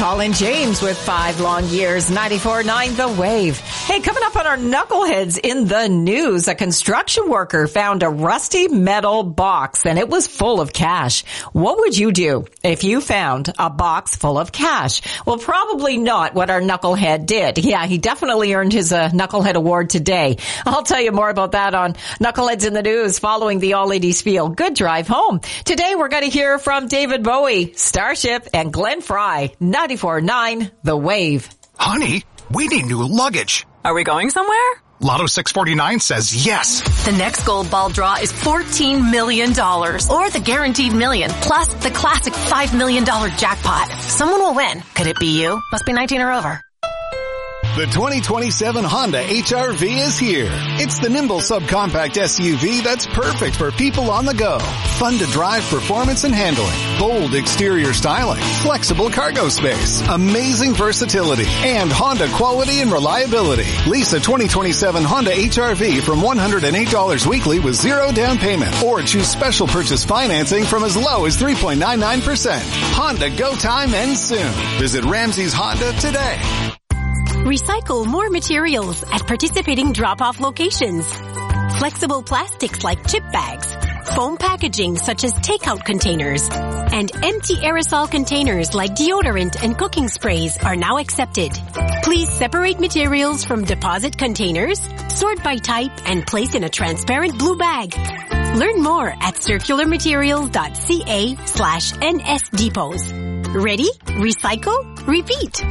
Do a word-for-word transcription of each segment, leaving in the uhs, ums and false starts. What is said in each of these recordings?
Colin James with five long years, ninety-four point nine The Wave. Hey, coming up on our Knuckleheads in the news, a construction worker found a rusty metal box and it was full of cash. What would you do if you found a box full of cash? Well, probably not what our Knucklehead did. Yeah, he definitely earned his uh, Knucklehead Award today. I'll tell you more about that on Knuckleheads in the news following the All Ladies Spiel. Good drive home. Today we're going to hear from David Bowie, Starship, and Glenn Fry, ninety-four point nine The Wave. Honey, we need new luggage. Are we going somewhere? Lotto six forty-nine says yes. The next gold ball draw is fourteen million dollars, or the guaranteed million, plus the classic five million dollars jackpot. Someone will win. Could it be you? Must be nineteen or over. The twenty twenty-seven Honda H R V is here. It's the nimble subcompact S U V that's perfect for people on the go. Fun to drive, performance and handling. Bold exterior styling. Flexible cargo space. Amazing versatility. And Honda quality and reliability. Lease a twenty twenty-seven Honda H R V from one hundred eight dollars weekly with zero down payment. Or choose special purchase financing from as low as three point nine nine percent. Honda Go Time ends soon. Visit Ramsey's Honda today. Recycle more materials at participating drop-off locations. Flexible plastics like chip bags, foam packaging such as takeout containers, and empty aerosol containers like deodorant and cooking sprays are now accepted. Please separate materials from deposit containers, sort by type, and place in a transparent blue bag. Learn more at circularmaterials.ca slash nsdepots. Ready? Recycle? Repeat.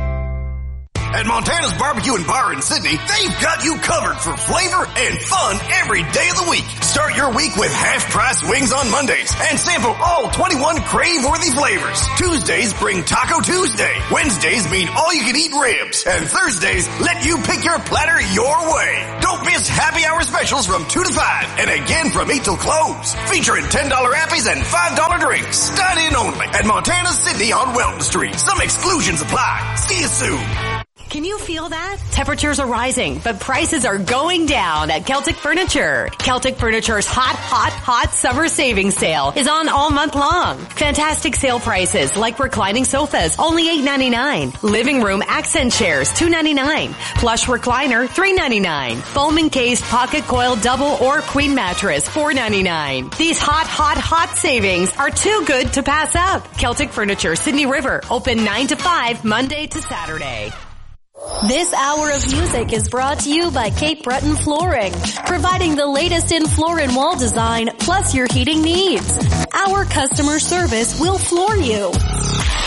At Montana's Barbecue and Bar in Sydney, they've got you covered for flavor and fun every day of the week. Start your week with half-price wings on Mondays and sample all twenty-one crave-worthy flavors. Tuesdays bring Taco Tuesday. Wednesdays mean all-you-can-eat ribs. And Thursdays let you pick your platter your way. Don't miss happy hour specials from two to five and again from eight till close. Featuring ten dollar appies and five dollar drinks. Dine in only at Montana's Sydney on Welton Street. Some exclusions apply. See you soon. Can you feel that? Temperatures are rising, but prices are going down at Celtic Furniture. Celtic Furniture's hot, hot, hot summer savings sale is on all month long. Fantastic sale prices like reclining sofas, only eight ninety-nine. Living room accent chairs, two ninety-nine. Plush recliner, three ninety-nine. Foam encased pocket coil double or queen mattress, four ninety-nine. These hot, hot, hot savings are too good to pass up. Celtic Furniture, Sydney River, open nine to five, Monday to Saturday. This hour of music is brought to you by Cape Breton Flooring, providing the latest in floor and wall design plus your heating needs. Our customer service will floor you.